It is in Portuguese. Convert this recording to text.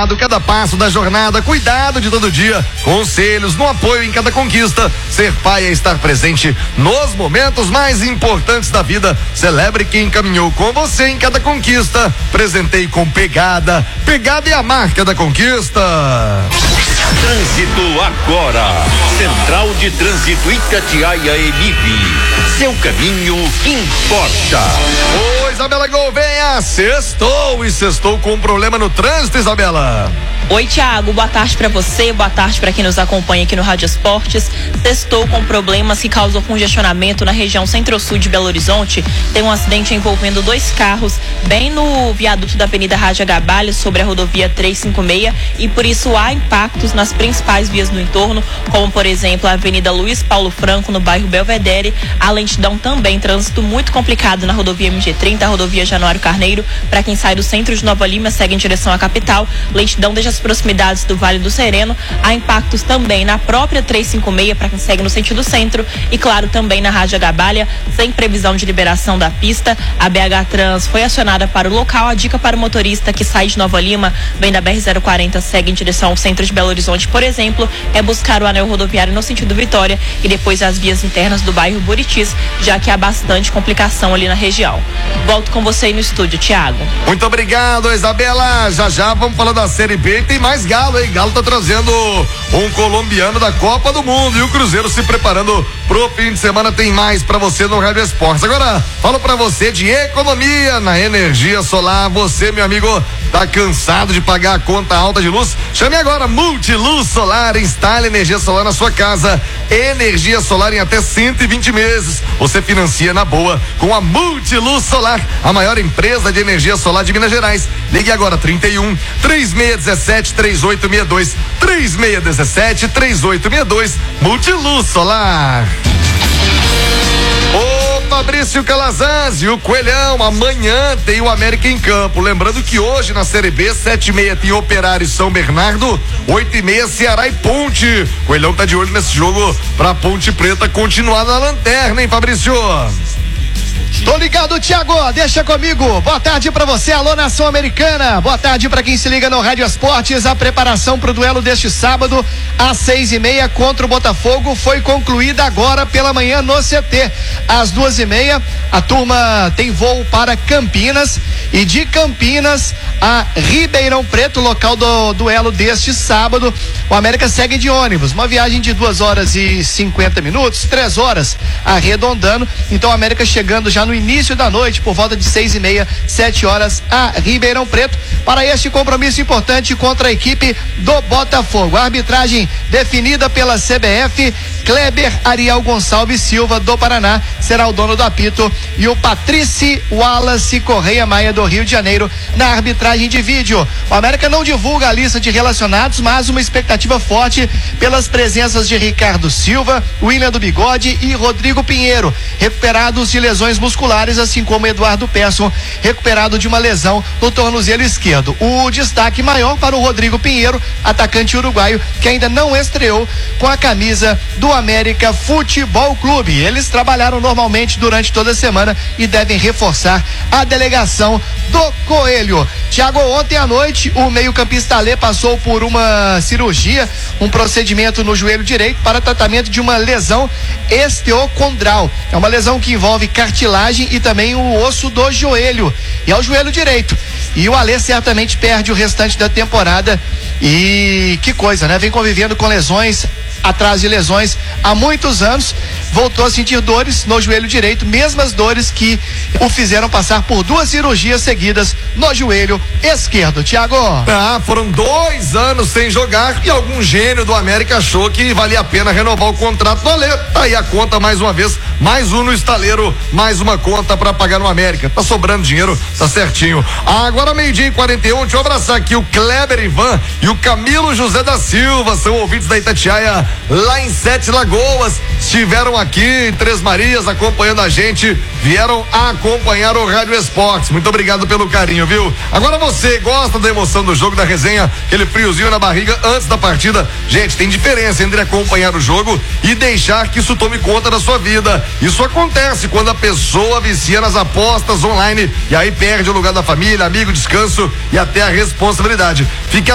Cada passo da jornada, cuidado de todo dia, conselhos no apoio em cada conquista. Ser pai é estar presente nos momentos mais importantes da vida. Celebre quem caminhou com você em cada conquista. Presentei com Pegada. Pegada é a marca da conquista. Trânsito agora. Central de Trânsito Itatiaia Emip. Seu caminho importa. Ô, Isabela Gouveia, sextou e sextou com um problema no trânsito, Isabela. Oi, Thiago, boa tarde pra você, boa tarde pra quem nos acompanha aqui no Rádio Esportes. Sextou com problemas que causam congestionamento na região centro-sul de Belo Horizonte. Tem um acidente envolvendo 2 carros bem no viaduto da Avenida Rádia Gabalho sobre a rodovia 356 e por isso há impactos nas principais vias do entorno, como por exemplo a Avenida Luiz Paulo Franco no bairro Belvedere. A lentidão também, trânsito muito complicado na rodovia MG30, a rodovia Januário Carneiro, para quem sai do centro de Nova Lima segue em direção à capital. Lentidão desde as proximidades do Vale do Sereno. Há impactos também na própria 356 para quem segue no sentido centro e claro também na Rádia Gabalha, sem previsão de liberação da pista. A BH Trans foi acionada para o local. A dica para o motorista que sai de Nova Lima, vem da BR-040, segue em direção ao centro de Belo Horizonte, por exemplo, é buscar o anel rodoviário no sentido Vitória e depois as vias internas do bairro Buritis, já que há bastante complicação ali na região. Volto com você aí no estúdio, Thiago. Muito obrigado, Isabela. Já vamos falar da Série B. Tem mais Galo, hein? Galo tá trazendo um colombiano da Copa do Mundo e o Cruzeiro se preparando pro fim de semana. Tem mais pra você no Rádio Esportes. Agora, falo pra você de economia na energia solar. Você, meu amigo, tá cansado de pagar a conta alta de luz? Chame agora Multiluz Solar. Instale energia solar na sua casa. Energia solar em até 120 meses. Você financia na boa com a Multiluz Solar, a maior empresa de energia solar de Minas Gerais. Ligue agora 31 3617 3862 3617 3862. Multiluz Solar. Ô Fabrício Calazans e o Coelhão, amanhã tem o América em campo. Lembrando que hoje na Série B, 7h30 tem Operário e São Bernardo, 8h30 Ceará e Ponte. Coelhão tá de olho nesse jogo pra Ponte Preta continuar na lanterna, hein, Fabrício? Tô ligado, Thiago, deixa comigo. Boa tarde pra você, alô Nação Americana. Boa tarde pra quem se liga no Rádio Esportes. A preparação pro duelo deste sábado às 6h30 contra o Botafogo foi concluída agora pela manhã no CT. Às 2h30 a turma tem voo para Campinas e de Campinas a Ribeirão Preto, local do duelo deste sábado. O América segue de ônibus, uma viagem de 2 horas e 50 minutos, 3 horas arredondando. Então o América chegando já no início da noite, por volta de 6h30, 7 horas, a Ribeirão Preto, para este compromisso importante contra a equipe do Botafogo. A arbitragem definida pela CBF, Kleber Ariel Gonçalves Silva, do Paraná, será o dono do apito, e o Patrice Wallace Correia Maia, do Rio de Janeiro, na arbitragem de vídeo. O América não divulga a lista de relacionados, mas uma expectativa forte pelas presenças de Ricardo Silva, William do Bigode e Rodrigo Pinheiro, recuperados de lesões musculares, assim como Eduardo Persson, recuperado de uma lesão no tornozelo esquerdo. O destaque maior para o Rodrigo Pinheiro, atacante uruguaio, que ainda não estreou com a camisa do América Futebol Clube. Eles trabalharam normalmente durante toda a semana e devem reforçar a delegação do Coelho. Thiago, ontem à noite o meio-campista Alê passou por uma cirurgia, um procedimento no joelho direito para tratamento de uma lesão osteocondral. É uma lesão que envolve cartilagem e também o osso do joelho, e é o joelho direito. E o Alê certamente perde o restante da temporada. E que coisa, né? Vem convivendo com lesões atrás de lesões há muitos anos, voltou a sentir dores no joelho direito, mesmas dores que o fizeram passar por 2 cirurgias seguidas no joelho esquerdo. Thiago. Foram 2 anos sem jogar e algum gênio do América achou que valia a pena renovar o contrato do Alê. Tá aí a conta mais uma vez, mais um no estaleiro, mais uma conta pra pagar no América. Tá sobrando dinheiro, tá certinho. Agora 12h41, deixa eu abraçar aqui o Kleber Ivan e o Camilo José da Silva, são ouvintes da Itatiaia lá em 7 Lagoas, estiveram aqui em Três Marias acompanhando a gente, vieram acompanhar o Rádio Esportes. Muito obrigado pelo carinho, viu? Agora você gosta da emoção do jogo, da resenha, aquele friozinho na barriga antes da partida? Gente, tem diferença entre acompanhar o jogo e deixar que isso tome conta da sua vida. Isso acontece quando a pessoa vicia nas apostas online e aí perde o lugar da família, amigo, descanso e até a responsabilidade. Fique